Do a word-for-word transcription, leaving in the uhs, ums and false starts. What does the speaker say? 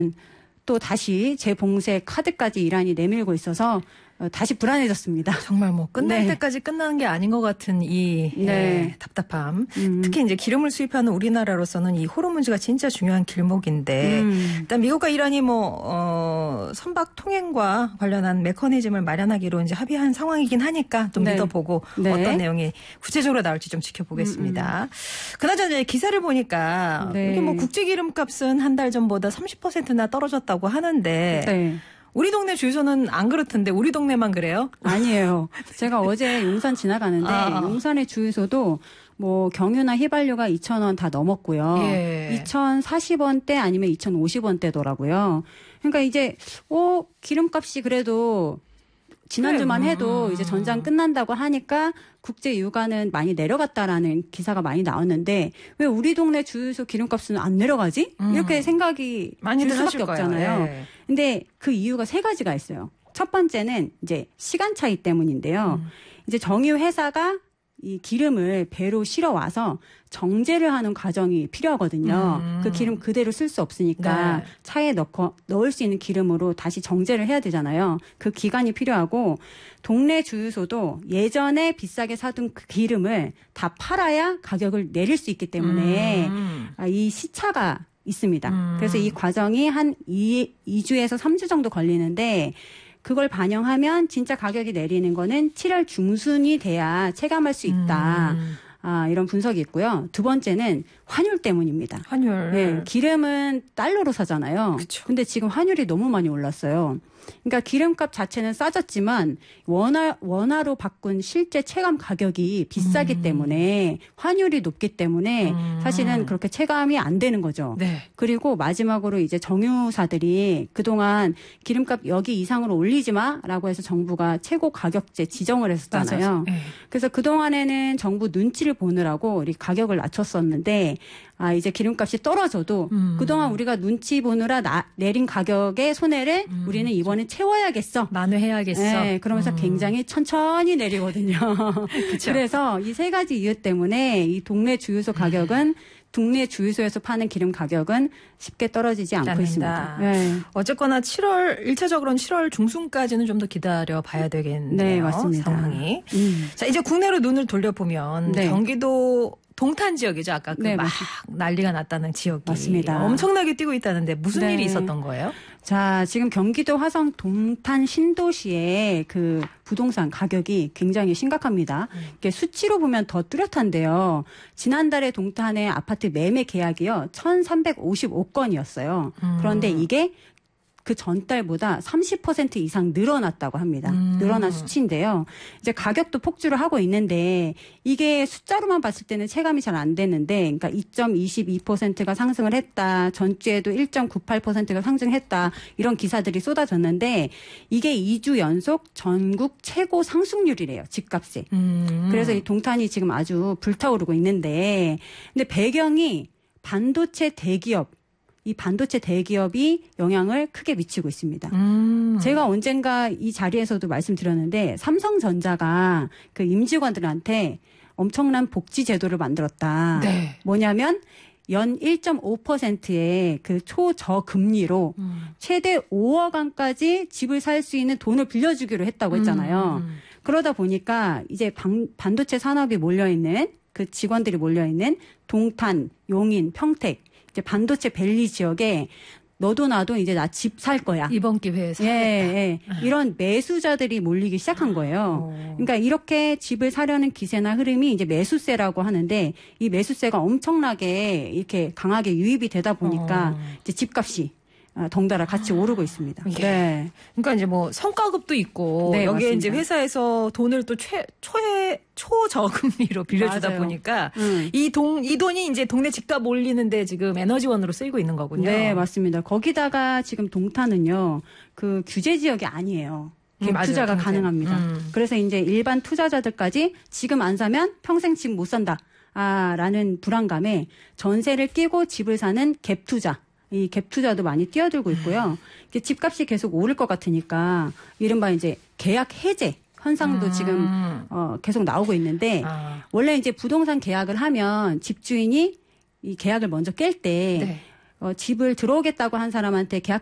또 다시 재봉쇄 카드까지 이란이 내밀고 있어서 다시 불안해졌습니다. 정말 뭐 끝날 네. 때까지 끝나는 게 아닌 것 같은 이 네. 예, 답답함. 음. 특히 이제 기름을 수입하는 우리나라로서는 이 호르무즈가 진짜 중요한 길목인데 음. 일단 미국과 이란이 뭐 어, 선박 통행과 관련한 메커니즘을 마련하기로 이제 합의한 상황이긴 하니까 좀 네. 믿어보고 네. 어떤 내용이 구체적으로 나올지 좀 지켜보겠습니다. 음. 그나저나 기사를 보니까 네. 이게 뭐 국제 기름값은 한 달 전보다 삼십 퍼센트나 떨어졌다고 하는데. 네. 우리 동네 주유소는 안 그렇던데 우리 동네만 그래요? 아니에요. 제가 어제 용산 지나가는데 아. 용산의 주유소도 뭐 경유나 휘발유가 이천 원 다 넘었고요. 예. 이천사십 원대 아니면 이천오십 원대더라고요. 그러니까 이제 어 기름값이 그래도 지난주만 그래. 해도 음. 이제 전장 끝난다고 하니까 국제 유가는 많이 내려갔다라는 기사가 많이 나왔는데 왜 우리 동네 주유소 기름값은 안 내려가지? 음. 이렇게 생각이 들 수밖에 없잖아요. 네. 근데 그 이유가 세 가지가 있어요. 첫 번째는 이제 시간 차이 때문인데요. 음. 이제 정유 회사가 이 기름을 배로 실어 와서 정제를 하는 과정이 필요하거든요. 음. 그 기름 그대로 쓸 수 없으니까 네. 차에 넣고 넣을 수 있는 기름으로 다시 정제를 해야 되잖아요. 그 기간이 필요하고 동네 주유소도 예전에 비싸게 사둔 그 기름을 다 팔아야 가격을 내릴 수 있기 때문에 음. 이 시차가 있습니다. 음. 그래서 이 과정이 한 이 주에서 삼 주 정도 걸리는데 그걸 반영하면 진짜 가격이 내리는 거는 칠월 중순이 돼야 체감할 수 있다. 음. 아, 이런 분석이 있고요. 두 번째는 환율 때문입니다. 환율. 네, 기름은 달러로 사잖아요. 그쵸. 근데 지금 환율이 너무 많이 올랐어요. 그러니까 기름값 자체는 싸졌지만 원화, 원화로 바꾼 실제 체감 가격이 비싸기 음. 때문에 환율이 높기 때문에 음. 사실은 그렇게 체감이 안 되는 거죠. 네. 그리고 마지막으로 이제 정유사들이 그동안 기름값 여기 이상으로 올리지 마라고 해서 정부가 최고 가격제 지정을 했었잖아요. 네. 그래서 그동안에는 정부 눈치를 보느라고 우리 가격을 낮췄었는데 아, 이제 기름값이 떨어져도 음. 그동안 우리가 눈치 보느라 나, 내린 가격의 손해를 음. 우리는 이번에 채워야겠어. 만회해야겠어. 네, 그러면서 음. 굉장히 천천히 내리거든요. 그래서 이 세 가지 이유 때문에 이 동네 주유소 가격은 음. 동네 주유소에서 파는 기름 가격은 쉽게 떨어지지 않고 않는다. 있습니다. 네. 어쨌거나 칠월 일차적으로는 칠월 중순까지는 좀 더 기다려 봐야 되겠네요. 네, 맞습니다. 상황이. 음. 자, 이제 국내로 눈을 돌려보면 네. 경기도 동탄 지역이죠. 아까 그 막 네, 난리가 났다는 지역이. 맞습니다. 엄청나게 뛰고 있다는데 무슨 네. 일이 있었던 거예요? 자, 지금 경기도 화성 동탄 신도시의 그 부동산 가격이 굉장히 심각합니다. 음. 이게 수치로 보면 더 뚜렷한데요. 지난달에 동탄의 아파트 매매 계약이요. 천삼백오십오 건이었어요. 음. 그런데 이게 그 전달보다 삼십 퍼센트 이상 늘어났다고 합니다. 음. 늘어난 수치인데요. 이제 가격도 폭주를 하고 있는데 이게 숫자로만 봤을 때는 체감이 잘 안 되는데 그러니까 이 점 이십이 퍼센트가 상승을 했다. 전주에도 일 점 구팔 퍼센트가 상승했다. 이런 기사들이 쏟아졌는데 이게 이 주 연속 전국 최고 상승률이래요. 집값이. 음. 그래서 이 동탄이 지금 아주 불타오르고 있는데 근데 배경이 반도체 대기업 이 반도체 대기업이 영향을 크게 미치고 있습니다. 음. 제가 언젠가 이 자리에서도 말씀드렸는데 삼성전자가 그 임직원들한테 엄청난 복지 제도를 만들었다. 네. 뭐냐면 연 일 점 오 퍼센트의 그 초저금리로 음. 최대 오억 원까지 집을 살 수 있는 돈을 빌려주기로 했다고 했잖아요. 음. 그러다 보니까 이제 방, 반도체 산업이 몰려있는 그 직원들이 몰려있는 동탄, 용인, 평택 이제 반도체 밸리 지역에 너도 나도 이제 나 집 살 거야. 이번 기회에 사겠다. 예, 예. 이런 매수자들이 몰리기 시작한 거예요. 오. 그러니까 이렇게 집을 사려는 기세나 흐름이 이제 매수세라고 하는데 이 매수세가 엄청나게 이렇게 강하게 유입이 되다 보니까 오. 이제 집값이 덩달아 같이 오르고 있습니다. 예. 네. 그러니까 이제 뭐 성과급도 있고 네, 여기에 맞습니다. 이제 회사에서 돈을 또 최, 초에 초저금리로 빌려주다 맞아요. 보니까 음. 이 돈, 이 돈이 이제 동네 집값 올리는데 지금 에너지원으로 쓰이고 있는 거군요. 네, 맞습니다. 거기다가 지금 동탄은요, 그 규제 지역이 아니에요. 갭 음, 투자가 맞아요. 가능합니다. 음. 그래서 이제 일반 투자자들까지 지금 안 사면 평생 집 못 산다. 아, 라는 불안감에 전세를 끼고 집을 사는 갭 투자. 이 갭 투자도 많이 뛰어들고 있고요. 이게 집값이 계속 오를 것 같으니까 이른바 이제 계약 해제 현상도 음. 지금 어, 계속 나오고 있는데 아. 원래 이제 부동산 계약을 하면 집주인이 이 계약을 먼저 깰 때 네. 어, 집을 들어오겠다고 한 사람한테 계약